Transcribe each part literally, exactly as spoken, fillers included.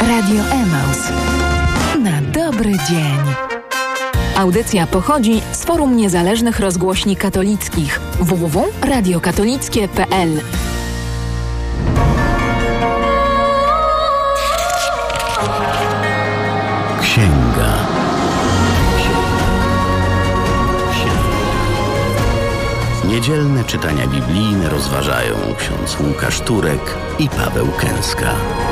Radio Emaus. Na dobry dzień. Audycja pochodzi z Forum Niezależnych Rozgłośni Katolickich w w w kropka radio katolickie kropka p l. Księga. Niedzielne czytania biblijne rozważają ksiądz Łukasz Turek i Paweł Kęska.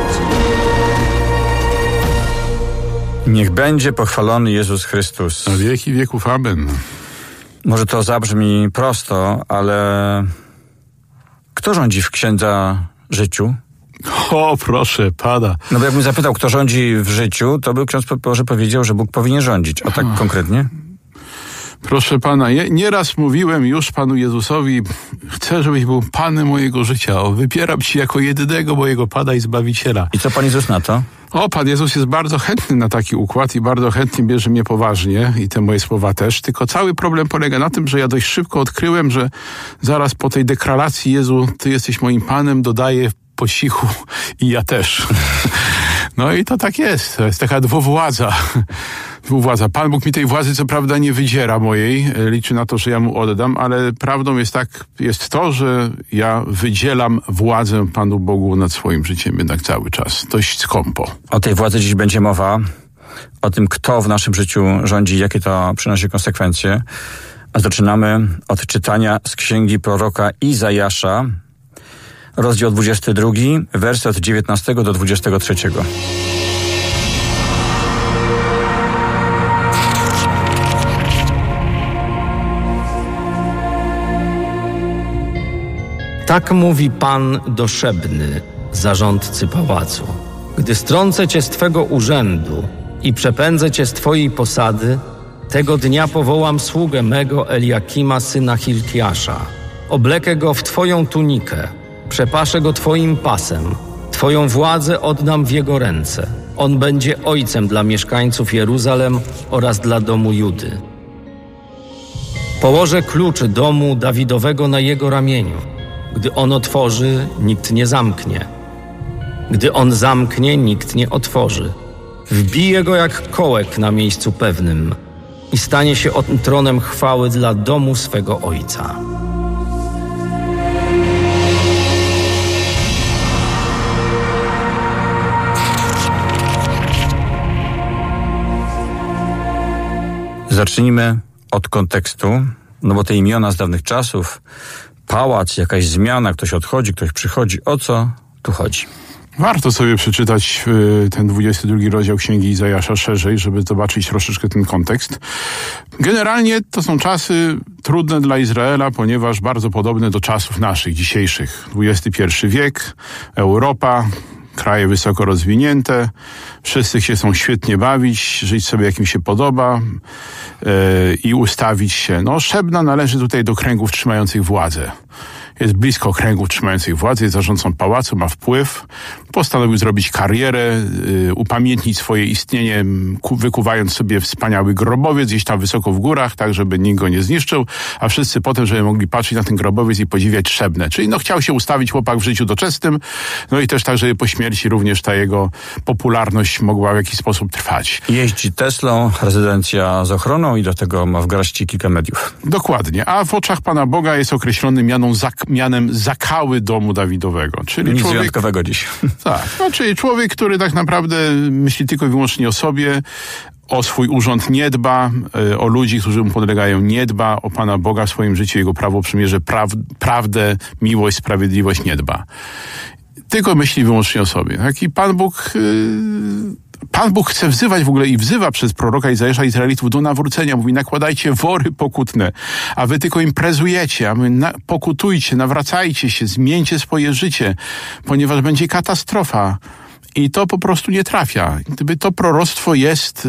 Niech będzie pochwalony Jezus Chrystus. Na wieki wieków amen. Może to zabrzmi prosto, ale kto rządzi w księdza życiu? O, proszę, pada. No bo jakbym zapytał, kto rządzi w życiu, to by ksiądz może powiedział, że Bóg powinien rządzić. A tak konkretnie? Proszę pana, ja nieraz mówiłem już Panu Jezusowi, chcę, żebyś był Panem mojego życia. O, wypieram Ci jako jedynego mojego Pana i Zbawiciela. I co Pan Jezus na to? O, Pan Jezus jest bardzo chętny na taki układ i bardzo chętnie bierze mnie poważnie i te moje słowa też, tylko cały problem polega na tym, że ja dość szybko odkryłem, że zaraz po tej deklaracji Jezu, Ty jesteś moim Panem, dodaję po cichu i ja też. No i to tak jest, to jest taka dwuwładza. Dwuwładza. Pan Bóg mi tej władzy co prawda nie wydziera mojej, liczy na to, że ja Mu oddam, ale prawdą jest tak, jest to, że ja wydzielam władzę Panu Bogu nad swoim życiem jednak cały czas. Dość skąpo. O tej władzy dziś będzie mowa, o tym, kto w naszym życiu rządzi, jakie to przynosi konsekwencje. A zaczynamy od czytania z księgi proroka Izajasza, rozdział dwudziesty drugi, werset dziewiętnastego do dwudziestego trzeciego. Tak mówi Pan do Szebny, zarządcy pałacu. Gdy strącę cię z twego urzędu i przepędzę cię z twojej posady, tego dnia powołam sługę mego Eliakima, syna Hilkiasza. Oblekę go w twoją tunikę, przepaszę go twoim pasem, twoją władzę oddam w jego ręce. On będzie ojcem dla mieszkańców Jeruzalem oraz dla domu Judy. Położę klucz domu Dawidowego na jego ramieniu. Gdy on otworzy, nikt nie zamknie. Gdy on zamknie, nikt nie otworzy. Wbije go jak kołek na miejscu pewnym i stanie się on tronem chwały dla domu swego ojca. Zacznijmy od kontekstu, no bo te imiona z dawnych czasów, pałac, jakaś zmiana, ktoś odchodzi, ktoś przychodzi. O co tu chodzi? Warto sobie przeczytać y, ten dwudziesty drugi rozdział Księgi Izajasza szerzej, żeby zobaczyć troszeczkę ten kontekst. Generalnie to są czasy trudne dla Izraela, ponieważ bardzo podobne do czasów naszych, dzisiejszych. dwudziesty pierwszy wiek, Europa, kraje wysoko rozwinięte, wszyscy się chcą świetnie bawić, żyć sobie jak im się podoba yy, i ustawić się. No, Szebna należy tutaj do kręgów trzymających władzę. Jest blisko kręgów trzymających władzę, jest zarządcą pałacu, ma wpływ. Postanowił zrobić karierę, y, upamiętnić swoje istnienie, ku, wykuwając sobie wspaniały grobowiec gdzieś tam wysoko w górach, tak żeby nikt go nie zniszczył, a wszyscy potem, żeby mogli patrzeć na ten grobowiec i podziwiać Szebnę. Czyli no chciał się ustawić chłopak w życiu doczesnym, no i też tak, żeby po śmierci również ta jego popularność mogła w jakiś sposób trwać. Jeździ Teslą, rezydencja z ochroną i do tego ma w garści kilka mediów. Dokładnie, a w oczach Pana Boga jest określony mianą zak- mianem zakały domu Dawidowego. Czyli Nic człowiek, wyjątkowego dziś. Tak, no, czyli człowiek, który tak naprawdę myśli tylko i wyłącznie o sobie, o swój urząd nie dba, o ludzi, którzy mu podlegają nie dba, o Pana Boga w swoim życiu, Jego prawo przymierze, praw, prawdę, miłość, sprawiedliwość nie dba. Tylko myśli wyłącznie o sobie. Tak? I Pan Bóg... Yy... Pan Bóg chce wzywać w ogóle i wzywa przez proroka Izajasza Izraelitów do nawrócenia. Mówi, nakładajcie wory pokutne, a wy tylko imprezujecie, a my na, pokutujcie, nawracajcie się, zmieńcie swoje życie, ponieważ będzie katastrofa. I to po prostu nie trafia. Gdyby to proroctwo jest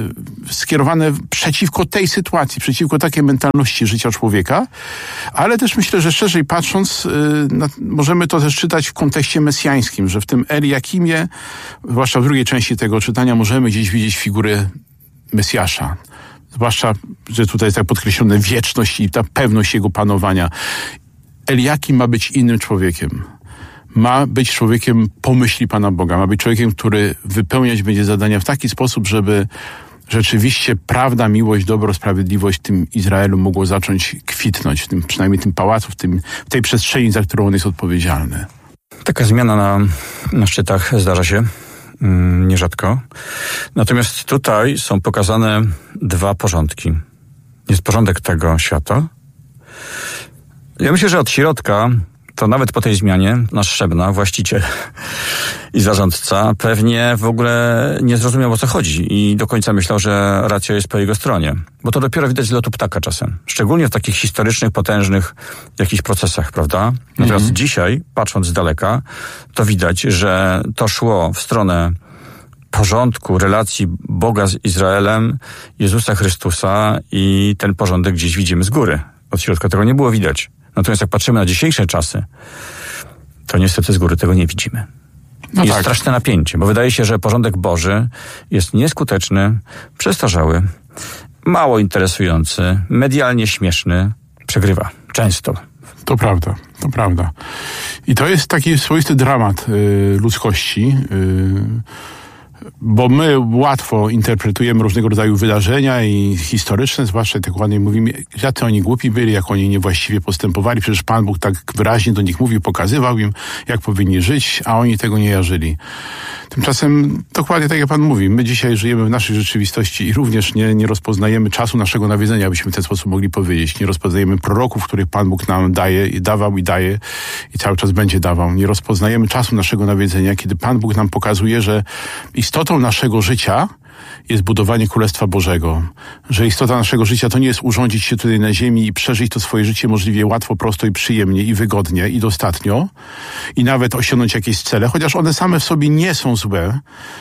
y, skierowane przeciwko tej sytuacji, przeciwko takiej mentalności życia człowieka, ale też myślę, że szerzej patrząc, y, na, możemy to też czytać w kontekście mesjańskim, że w tym Eliakimie, zwłaszcza w drugiej części tego czytania, możemy gdzieś widzieć figurę Mesjasza. Zwłaszcza, że tutaj jest tak podkreślone wieczność i ta pewność jego panowania. Eliakim ma być innym człowiekiem. ma być człowiekiem pomyśli Pana Boga. Ma być człowiekiem, który wypełniać będzie zadania w taki sposób, żeby rzeczywiście prawda, miłość, dobro, sprawiedliwość w tym Izraelu mogło zacząć kwitnąć, w tym, przynajmniej tym pałacu, w, tym, w tej przestrzeni, za którą on jest odpowiedzialny. Taka zmiana na, na szczytach zdarza się mm, nierzadko. Natomiast tutaj są pokazane dwa porządki. Jest porządek tego świata. Ja myślę, że od środka, to nawet po tej zmianie, nasz Szczebna, właściciel i zarządca, pewnie w ogóle nie zrozumiał, o co chodzi i do końca myślał, że racja jest po jego stronie. Bo to dopiero widać z lotu ptaka czasem. Szczególnie w takich historycznych, potężnych jakichś procesach, prawda? Natomiast mhm. dzisiaj, patrząc z daleka, to widać, że to szło w stronę porządku, relacji Boga z Izraelem, Jezusa Chrystusa i ten porządek gdzieś widzimy z góry. Od środka tego nie było widać. Natomiast jak patrzymy na dzisiejsze czasy, to niestety z góry tego nie widzimy. No jest tak. Straszne napięcie, bo wydaje się, że porządek Boży jest nieskuteczny, przestarzały, mało interesujący, medialnie śmieszny, przegrywa. Często. To prawda, to prawda. I to jest taki swoisty dramat y, ludzkości, y, bo my łatwo interpretujemy różnego rodzaju wydarzenia i historyczne, zwłaszcza tak ładnie mówimy, jacy oni głupi byli, jak oni niewłaściwie postępowali. Przecież Pan Bóg tak wyraźnie do nich mówił, pokazywał im, jak powinni żyć, a oni tego nie jarzyli. Tymczasem dokładnie tak jak Pan mówi, my dzisiaj żyjemy w naszej rzeczywistości i również nie, nie rozpoznajemy czasu naszego nawiedzenia, abyśmy w ten sposób mogli powiedzieć. Nie rozpoznajemy proroków, których Pan Bóg nam daje i dawał i daje i cały czas będzie dawał. Nie rozpoznajemy czasu naszego nawiedzenia, kiedy Pan Bóg nam pokazuje, że istotą naszego życia jest budowanie Królestwa Bożego. Że istota naszego życia to nie jest urządzić się tutaj na ziemi i przeżyć to swoje życie możliwie łatwo, prosto i przyjemnie i wygodnie i dostatnio i nawet osiągnąć jakieś cele, chociaż one same w sobie nie są złe,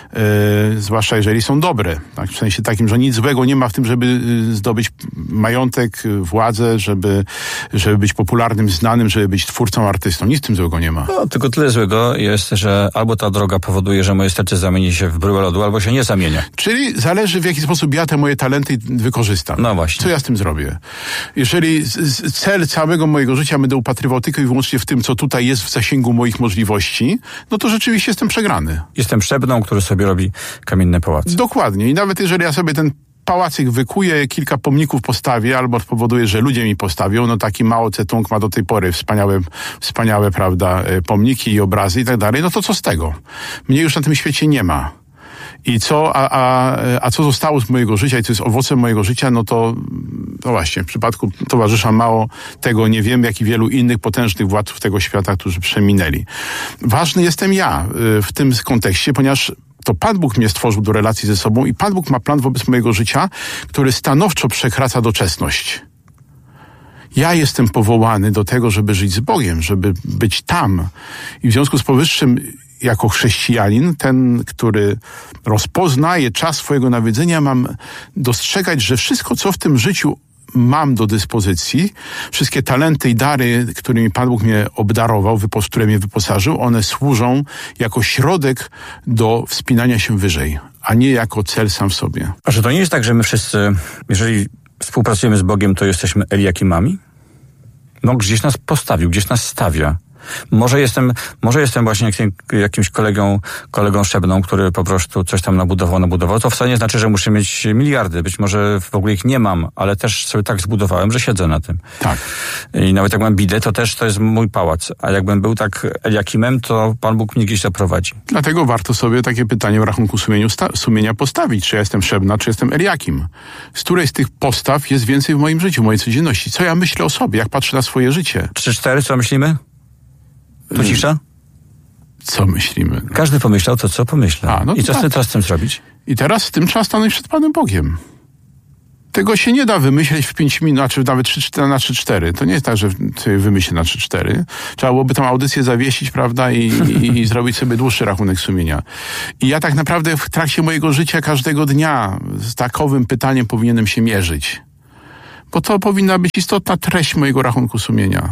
yy, zwłaszcza jeżeli są dobre. Tak? W sensie takim, że nic złego nie ma w tym, żeby zdobyć majątek, władzę, żeby, żeby być popularnym, znanym, żeby być twórcą, artystą. Nic w tym złego nie ma. No, tylko tyle złego jest, że albo ta droga powoduje, że moje serce zamieni się w bryłę lodu, albo się nie zamienia. Czyli zależy, w jaki sposób ja te moje talenty wykorzystam. No właśnie. Co ja z tym zrobię? Jeżeli cel całego mojego życia będę upatrywał tylko i wyłącznie w tym, co tutaj jest w zasięgu moich możliwości, no to rzeczywiście jestem przegrany. Jestem Szczebną, który sobie robi kamienne pałace. Dokładnie. I nawet jeżeli ja sobie ten pałacyk wykuję, kilka pomników postawię, albo spowoduje, że ludzie mi postawią, no taki Mao Tse-tung ma do tej pory wspaniałe, wspaniałe, prawda, pomniki i obrazy i tak dalej, no to co z tego? Mnie już na tym świecie nie ma. I co, a, a, a co zostało z mojego życia i co jest owocem mojego życia, no to, no właśnie, w przypadku towarzysza Mao tego nie wiem, jak i wielu innych potężnych władców tego świata, którzy przeminęli. Ważny jestem ja w tym kontekście, ponieważ to Pan Bóg mnie stworzył do relacji ze sobą i Pan Bóg ma plan wobec mojego życia, który stanowczo przekracza doczesność. Ja jestem powołany do tego, żeby żyć z Bogiem, żeby być tam. I w związku z powyższym jako chrześcijanin, ten, który rozpoznaje czas swojego nawiedzenia, mam dostrzegać, że wszystko, co w tym życiu mam do dyspozycji, wszystkie talenty i dary, którymi Pan Bóg mnie obdarował, które mnie wyposażył, one służą jako środek do wspinania się wyżej, a nie jako cel sam w sobie. A że to nie jest tak, że my wszyscy, jeżeli współpracujemy z Bogiem, to jesteśmy Eliakimami? No gdzieś nas postawił, gdzieś nas stawia. Może jestem, może jestem właśnie jakim, jakimś kolegą, kolegą Szczebną, który po prostu coś tam nabudował, nabudował. To wcale nie znaczy, że muszę mieć miliardy. Być może w ogóle ich nie mam, ale też sobie tak zbudowałem, że siedzę na tym. Tak. I nawet jak mam bidę, to też to jest mój pałac. A jakbym był tak Eliakimem, to Pan Bóg mnie gdzieś zaprowadzi. Dlatego warto sobie takie pytanie o rachunku sumieniu sta- sumienia postawić. Czy ja jestem Szczebna, czy jestem Eliakim? Z której z tych postaw jest więcej w moim życiu, w mojej codzienności? Co ja myślę o sobie? Jak patrzę na swoje życie? Trzy, cztery, co myślimy? Tu cisza? Co myślimy? Każdy pomyślał to, co pomyślał. A, no I co tak. teraz z tym zrobić? I teraz z tym trzeba stanąć przed Panem Bogiem. Tego się nie da wymyśleć w pięć minut, czy nawet trzy, cztery, na trzy cztery. To nie jest tak, że sobie wymyślę na trzy cztery. Trzeba byłoby tą audycję zawiesić, prawda, i, i, i zrobić sobie dłuższy rachunek sumienia. I ja tak naprawdę w trakcie mojego życia każdego dnia z takowym pytaniem powinienem się mierzyć. Bo to powinna być istotna treść mojego rachunku sumienia.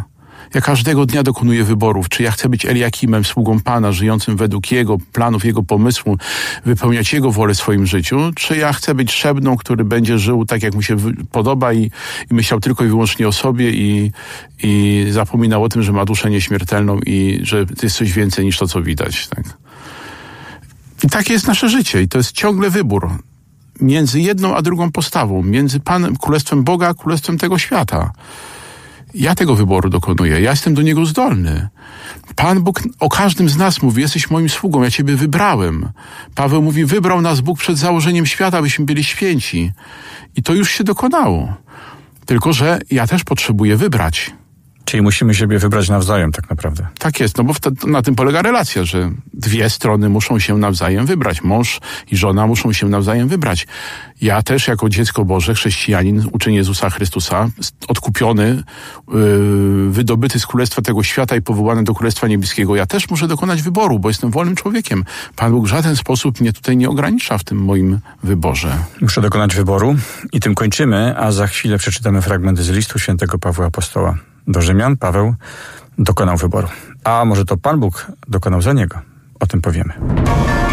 Ja każdego dnia dokonuję wyborów, czy ja chcę być Eliakimem, sługą Pana, żyjącym według Jego planów, Jego pomysłu, wypełniać Jego wolę w swoim życiu, czy ja chcę być Szebną, który będzie żył tak, jak mu się podoba i, i myślał tylko i wyłącznie o sobie i, i zapominał o tym, że ma duszę nieśmiertelną i że to jest coś więcej niż to, co widać. Tak? I takie jest nasze życie i to jest ciągle wybór między jedną a drugą postawą, między Panem, Królestwem Boga a Królestwem tego świata. Ja tego wyboru dokonuję, ja jestem do niego zdolny. Pan Bóg o każdym z nas mówi, jesteś moim sługą, ja ciebie wybrałem. Paweł mówi, wybrał nas Bóg przed założeniem świata, abyśmy byli święci. I to już się dokonało. Tylko że ja też potrzebuję wybrać. Czyli musimy siebie wybrać nawzajem tak naprawdę. Tak jest, no bo wtedy, na tym polega relacja, że dwie strony muszą się nawzajem wybrać. Mąż i żona muszą się nawzajem wybrać. Ja też jako dziecko Boże, chrześcijanin, uczeń Jezusa Chrystusa, odkupiony, yy, wydobyty z królestwa tego świata i powołany do Królestwa Niebieskiego, ja też muszę dokonać wyboru, bo jestem wolnym człowiekiem. Pan Bóg w żaden sposób mnie tutaj nie ogranicza w tym moim wyborze. Muszę dokonać wyboru i tym kończymy, a za chwilę przeczytamy fragmenty z listu świętego Pawła Apostoła do Rzymian. Paweł dokonał wyboru. A może to Pan Bóg dokonał za niego? O tym powiemy.